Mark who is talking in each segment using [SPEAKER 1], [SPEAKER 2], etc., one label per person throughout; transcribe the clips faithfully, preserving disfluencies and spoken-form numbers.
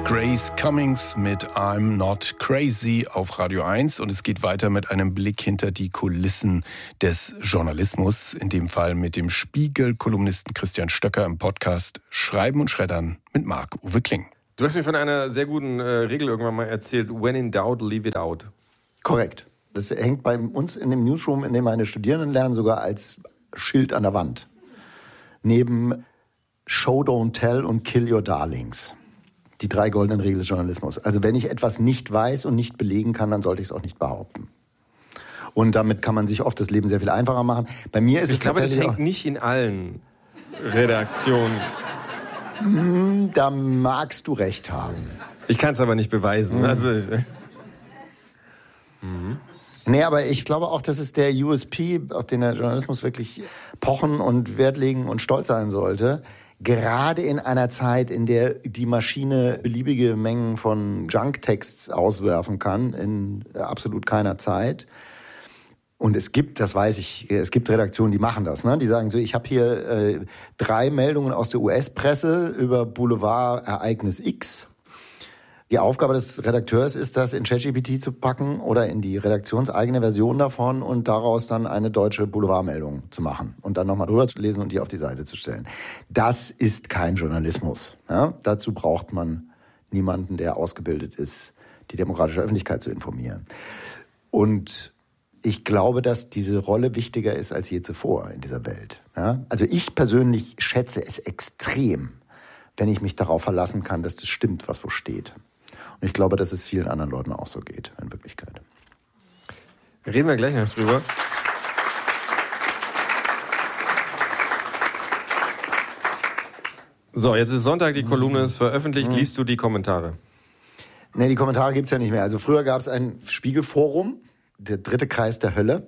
[SPEAKER 1] Grace Cummings mit I'm Not Crazy auf Radio eins und es geht weiter mit einem Blick hinter die Kulissen des Journalismus, in dem Fall mit dem Spiegel-Kolumnisten Christian Stöcker im Podcast Schreiben und Schreddern mit Marc-Uwe Kling.
[SPEAKER 2] Du hast mir von einer sehr guten äh, Regel irgendwann mal erzählt, when in doubt, leave it out.
[SPEAKER 3] Korrekt. Das hängt bei uns in dem Newsroom, in dem meine Studierenden lernen, sogar als Schild an der Wand. Neben Show, Don't Tell und Kill Your Darlings. Die drei goldenen Regeln des Journalismus. Also wenn ich etwas nicht weiß und nicht belegen kann, dann sollte ich es auch nicht behaupten. Und damit kann man sich oft das Leben sehr viel einfacher machen. Bei mir ist
[SPEAKER 2] ich
[SPEAKER 3] es
[SPEAKER 2] glaube, das hängt nicht in allen Redaktionen.
[SPEAKER 3] Da magst du recht haben.
[SPEAKER 2] Ich kann es aber nicht beweisen. Mhm. Also,
[SPEAKER 3] mhm. Nee, aber ich glaube auch, das ist der U S P, auf den der Journalismus wirklich pochen und Wert legen und stolz sein sollte. Gerade in einer Zeit, in der die Maschine beliebige Mengen von Junk-Texts auswerfen kann, in absolut keiner Zeit. Und es gibt, das weiß ich, es gibt Redaktionen, die machen das. Ne? Die sagen so, ich habe hier äh, drei Meldungen aus der U S-Presse über Boulevard-Ereignis X. Die Aufgabe des Redakteurs ist, das in ChatGPT zu packen oder in die redaktionseigene Version davon und daraus dann eine deutsche Boulevardmeldung zu machen und dann nochmal drüber zu lesen und die auf die Seite zu stellen. Das ist kein Journalismus. Ja? Dazu braucht man niemanden, der ausgebildet ist, die demokratische Öffentlichkeit zu informieren. Und ich glaube, dass diese Rolle wichtiger ist als je zuvor in dieser Welt. Ja? Also ich persönlich schätze es extrem, wenn ich mich darauf verlassen kann, dass das stimmt, was wo steht. Und ich glaube, dass es vielen anderen Leuten auch so geht, in Wirklichkeit.
[SPEAKER 2] Reden wir gleich noch drüber. So, jetzt ist Sonntag, die Kolumne ist veröffentlicht. Mhm. Liest du die Kommentare?
[SPEAKER 3] Nee, die Kommentare gibt's ja nicht mehr. Also früher gab es ein Spiegelforum, der dritte Kreis der Hölle.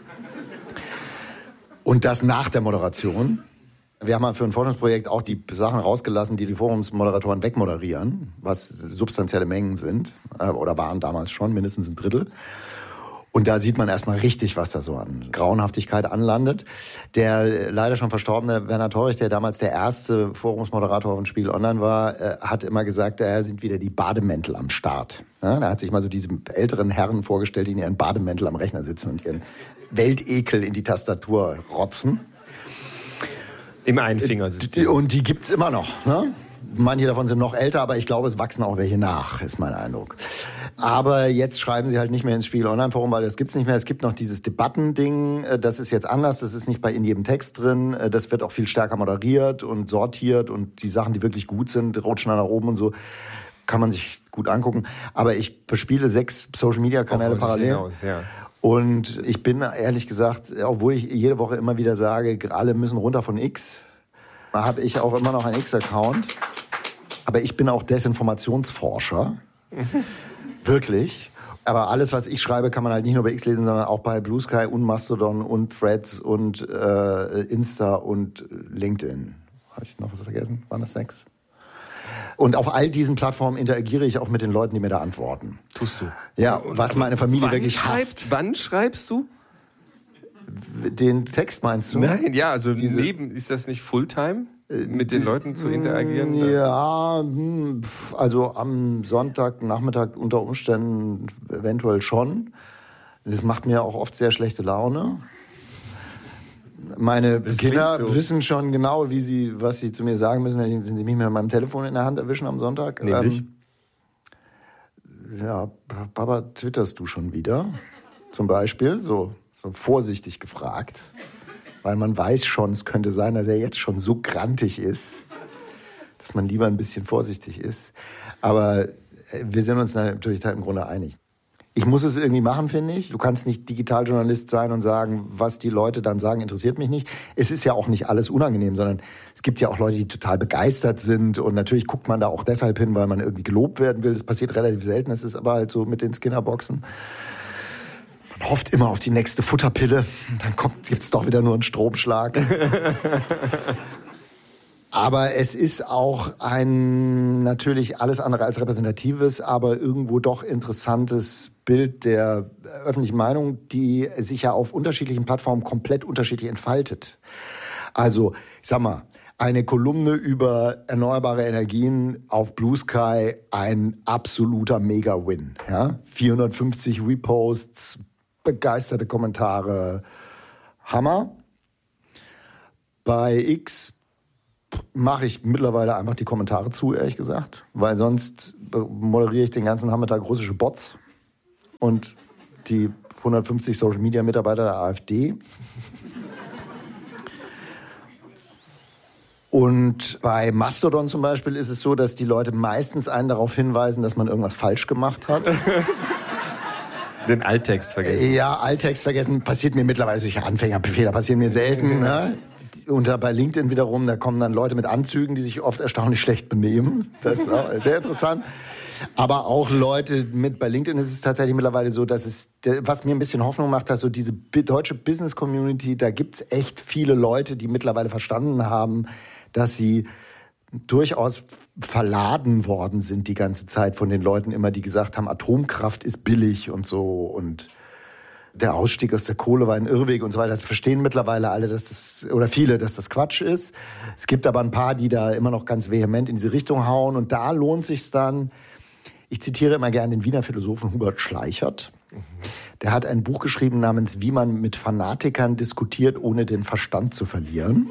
[SPEAKER 3] Und das nach der Moderation. Wir haben für ein Forschungsprojekt auch die Sachen rausgelassen, die die Forumsmoderatoren wegmoderieren, was substanzielle Mengen sind, oder waren damals schon, mindestens ein Drittel. Und da sieht man erstmal richtig, was da so an Grauenhaftigkeit anlandet. Der leider schon verstorbene Werner Torrich, der damals der erste Forumsmoderator von Spiegel Online war, hat immer gesagt, da sind wieder die Bademäntel am Start. Ja, da hat sich mal so diese älteren Herren vorgestellt, die in ihren Bademäntel am Rechner sitzen und ihren Weltekel in die Tastatur rotzen.
[SPEAKER 2] Im Einfingersystem.
[SPEAKER 3] Und die gibt's immer noch. Ne? Manche davon sind noch älter, aber ich glaube, es wachsen auch welche nach, ist mein Eindruck. Aber jetzt schreiben sie halt nicht mehr ins Spiegel Online-Forum, weil das gibt's nicht mehr. Es gibt noch dieses Debattending, das ist jetzt anders, das ist nicht bei in jedem Text drin. Das wird auch viel stärker moderiert und sortiert und die Sachen, die wirklich gut sind, rutschen dann nach oben und so. Kann man sich gut angucken. Aber ich bespiele sechs Social-Media-Kanäle parallel.
[SPEAKER 2] Hinaus, ja.
[SPEAKER 3] Und ich bin ehrlich gesagt, obwohl ich jede Woche immer wieder sage, alle müssen runter von X, habe ich auch immer noch einen X-Account. Aber ich bin auch Desinformationsforscher. Wirklich. Aber alles, was ich schreibe, kann man halt nicht nur bei X lesen, sondern auch bei Blue Sky und Mastodon und Threads und äh, Insta und LinkedIn. Habe ich noch was vergessen? Waren das sechs? Und auf all diesen Plattformen interagiere ich auch mit den Leuten, die mir da antworten.
[SPEAKER 2] Tust du?
[SPEAKER 3] Ja, und was meine Familie wirklich hasst.
[SPEAKER 2] Wann schreibst du?
[SPEAKER 3] Den Text meinst du?
[SPEAKER 2] Nein, ja, also neben, ist das nicht Fulltime, mit den Leuten zu interagieren?
[SPEAKER 3] Ja, also am Sonntagnachmittag unter Umständen eventuell schon. Das macht mir auch oft sehr schlechte Laune. Meine das Kinder so. wissen schon genau, wie sie, was sie zu mir sagen müssen, wenn sie mich mit meinem Telefon in der Hand erwischen am Sonntag.
[SPEAKER 2] Nämlich?
[SPEAKER 3] Ähm, ja, Papa, twitterst du schon wieder? Zum Beispiel, so, so vorsichtig gefragt. Weil man weiß schon, es könnte sein, dass er jetzt schon so grantig ist, dass man lieber ein bisschen vorsichtig ist. Aber wir sind uns natürlich im Grunde einig. Ich muss es irgendwie machen, finde ich. Du kannst nicht Digitaljournalist sein und sagen, was die Leute dann sagen, interessiert mich nicht. Es ist ja auch nicht alles unangenehm, sondern es gibt ja auch Leute, die total begeistert sind. Und natürlich guckt man da auch deshalb hin, weil man irgendwie gelobt werden will. Das passiert relativ selten. Es ist aber halt so mit den Skinnerboxen. Man hofft immer auf die nächste Futterpille. Dann gibt es doch wieder nur einen Stromschlag. Aber es ist auch ein natürlich alles andere als repräsentatives, aber irgendwo doch interessantes Bild der öffentlichen Meinung, die sich ja auf unterschiedlichen Plattformen komplett unterschiedlich entfaltet. Also, ich sag mal, eine Kolumne über erneuerbare Energien auf Blue Sky, ein absoluter Mega-Win. Ja? vierhundertfünfzig Reposts, begeisterte Kommentare, Hammer. Bei X mache ich mittlerweile einfach die Kommentare zu, ehrlich gesagt, weil sonst moderiere ich den ganzen Nachmittag russische Bots und die hundertfünfzig Social-Media-Mitarbeiter der AfD. Und bei Mastodon zum Beispiel ist es so, dass die Leute meistens einen darauf hinweisen, dass man irgendwas falsch gemacht hat.
[SPEAKER 2] Den Alttext vergessen.
[SPEAKER 3] Ja, Alttext vergessen passiert mir mittlerweile. Solche Anfängerfehler passieren mir selten. Ne? Und bei LinkedIn wiederum, da kommen dann Leute mit Anzügen, die sich oft erstaunlich schlecht benehmen. Das ist auch sehr interessant. Aber auch Leute mit, bei LinkedIn ist es tatsächlich mittlerweile so, dass es, was mir ein bisschen Hoffnung macht, dass so diese deutsche Business-Community, da gibt's echt viele Leute, die mittlerweile verstanden haben, dass sie durchaus verladen worden sind die ganze Zeit von den Leuten immer, die gesagt haben, Atomkraft ist billig und so und der Ausstieg aus der Kohle war ein Irrweg und so weiter. Das verstehen mittlerweile alle, dass das, oder viele, dass das Quatsch ist. Es gibt aber ein paar, die da immer noch ganz vehement in diese Richtung hauen und da lohnt sich's dann. Ich zitiere immer gerne den Wiener Philosophen Hubert Schleichert. Mhm. Der hat ein Buch geschrieben namens Wie man mit Fanatikern diskutiert, ohne den Verstand zu verlieren.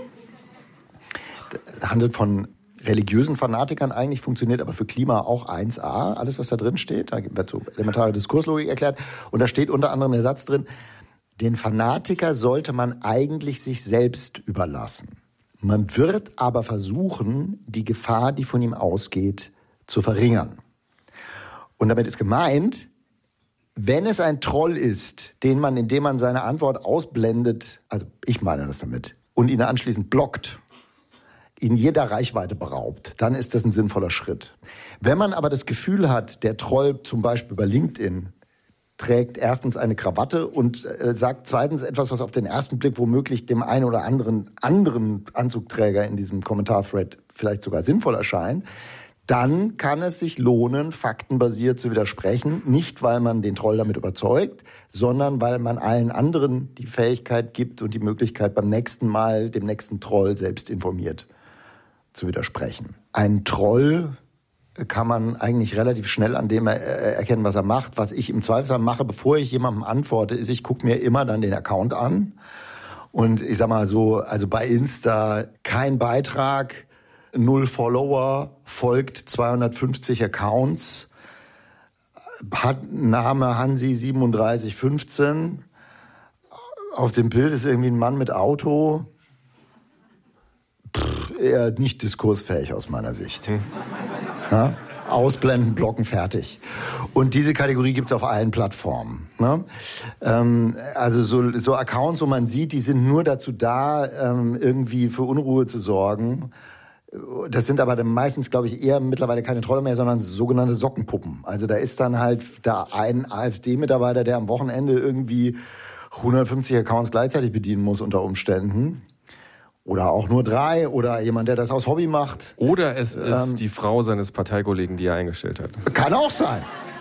[SPEAKER 3] Das handelt von religiösen Fanatikern eigentlich, funktioniert aber für Klima auch eins a, alles was da drin steht. Da wird so elementare Diskurslogik erklärt. Und da steht unter anderem der Satz drin, den Fanatiker sollte man eigentlich sich selbst überlassen. Man wird aber versuchen, die Gefahr, die von ihm ausgeht, zu verringern. Und damit ist gemeint, wenn es ein Troll ist, den man, indem man seine Antwort ausblendet, also ich meine das damit, und ihn anschließend blockt, in jeder Reichweite beraubt, dann ist das ein sinnvoller Schritt. Wenn man aber das Gefühl hat, der Troll zum Beispiel bei LinkedIn trägt erstens eine Krawatte und äh, sagt zweitens etwas, was auf den ersten Blick womöglich dem einen oder anderen anderen Anzugträger in diesem Kommentarthread vielleicht sogar sinnvoll erscheint, dann kann es sich lohnen, faktenbasiert zu widersprechen. Nicht, weil man den Troll damit überzeugt, sondern weil man allen anderen die Fähigkeit gibt und die Möglichkeit, beim nächsten Mal dem nächsten Troll selbst informiert zu widersprechen. Ein Troll kann man eigentlich relativ schnell an dem erkennen, was er macht. Was ich im Zweifelsfall mache, bevor ich jemandem antworte, ist, ich gucke mir immer dann den Account an. Und ich sag mal so, also bei Insta kein Beitrag, null Follower, folgt zweihundertfünfzig Accounts, hat Name Hansi siebenunddreißig fünfzehn. Auf dem Bild ist irgendwie ein Mann mit Auto. Pff, eher nicht diskursfähig aus meiner Sicht. Hm. Ja? Ausblenden, blocken, fertig. Und diese Kategorie gibt's auf allen Plattformen. Ne? Ähm, also so, so Accounts, wo man sieht, die sind nur dazu da, ähm, irgendwie für Unruhe zu sorgen. Das sind aber dann meistens, glaube ich, eher mittlerweile keine Trolle mehr, sondern sogenannte Sockenpuppen. Also da ist dann halt da ein AfD-Mitarbeiter, der am Wochenende irgendwie hundertfünfzig Accounts gleichzeitig bedienen muss unter Umständen. Oder auch nur drei. Oder jemand, der das aus Hobby macht.
[SPEAKER 2] Oder es ist ähm, die Frau seines Parteikollegen, die er eingestellt hat.
[SPEAKER 3] Kann auch sein.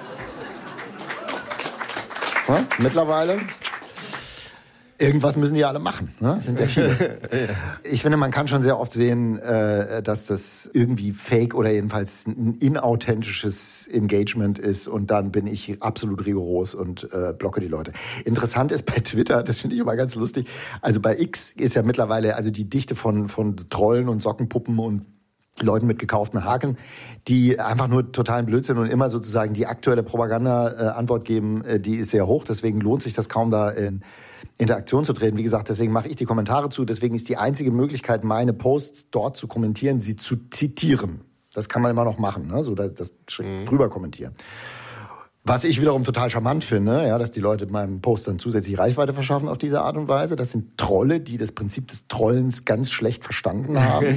[SPEAKER 3] Ja, mittlerweile. Irgendwas müssen die alle machen, ne? Das sind ja viele. Ja. Ich finde, man kann schon sehr oft sehen, äh, dass das irgendwie fake oder jedenfalls ein inauthentisches Engagement ist und dann bin ich absolut rigoros und äh, blocke die Leute. Interessant ist bei Twitter, das finde ich immer ganz lustig, also bei X ist ja mittlerweile also die Dichte von, von Trollen und Sockenpuppen und Leuten mit gekauften Haken, die einfach nur totalen Blödsinn und immer sozusagen die aktuelle Propaganda-Antwort äh, geben, äh, die ist sehr hoch, deswegen lohnt sich das kaum da in Interaktion zu treten. Wie gesagt, deswegen mache ich die Kommentare zu. Deswegen ist die einzige Möglichkeit, meine Posts dort zu kommentieren, sie zu zitieren. Das kann man immer noch machen, ne? So das, das mhm. drüber kommentieren. Was ich wiederum total charmant finde, ja, dass die Leute meinem Post dann zusätzlich Reichweite verschaffen auf diese Art und Weise. Das sind Trolle, die das Prinzip des Trollens ganz schlecht verstanden haben.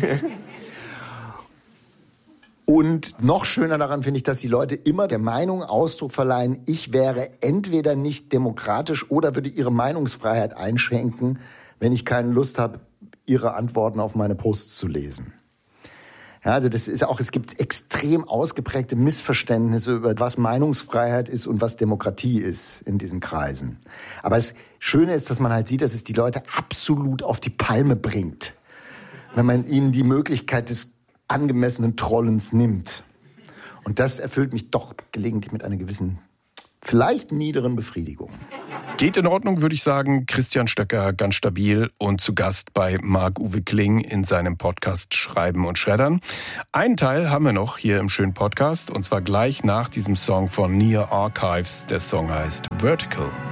[SPEAKER 3] Und noch schöner daran finde ich, dass die Leute immer der Meinung Ausdruck verleihen, ich wäre entweder nicht demokratisch oder würde ihre Meinungsfreiheit einschränken, wenn ich keine Lust habe, ihre Antworten auf meine Posts zu lesen. Ja, also das ist auch, es gibt extrem ausgeprägte Missverständnisse über was Meinungsfreiheit ist und was Demokratie ist in diesen Kreisen. Aber das Schöne ist, dass man halt sieht, dass es die Leute absolut auf die Palme bringt, wenn man ihnen die Möglichkeit des angemessenen Trollens nimmt. Und das erfüllt mich doch gelegentlich mit einer gewissen, vielleicht niederen Befriedigung.
[SPEAKER 1] Geht in Ordnung, würde ich sagen. Christian Stöcker, ganz stabil und zu Gast bei Marc-Uwe Kling in seinem Podcast Schreiben und Schreddern. Einen Teil haben wir noch hier im schönen Podcast und zwar gleich nach diesem Song von Near Archives. Der Song heißt Vertical.